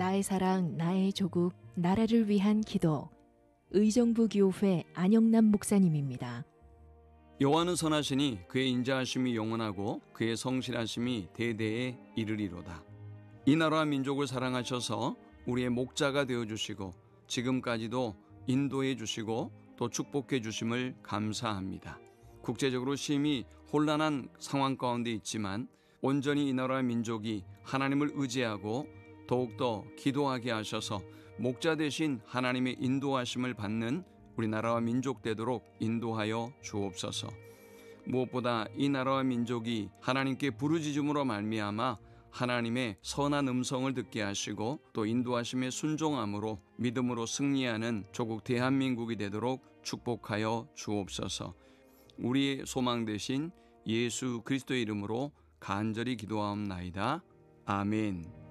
나의 사랑, 나의 조국, 나라를 위한 기도. 의정부 교회 안영남 목사님입니다. 여호와는 선하시니 그의 인자하심이 영원하고 그의 성실하심이 대대에 이르리로다. 이 나라와 민족을 사랑하셔서 우리의 목자가 되어주시고 지금까지도 인도해 주시고 또 축복해 주심을 감사합니다. 국제적으로 심히 혼란한 상황 가운데 있지만 온전히 이 나라와 민족이 하나님을 의지하고 더욱더 기도하게 하셔서 목자 되신 하나님의 인도하심을 받는 우리나라와 민족 되도록 인도하여 주옵소서. 무엇보다 이 나라와 민족이 하나님께 부르짖음으로 말미암아 하나님의 선한 음성을 듣게 하시고 또 인도하심에 순종함으로 믿음으로 승리하는 조국 대한민국이 되도록 축복하여 주옵소서. 우리의 소망 되신 예수 그리스도의 이름으로 간절히 기도하옵나이다. 아멘.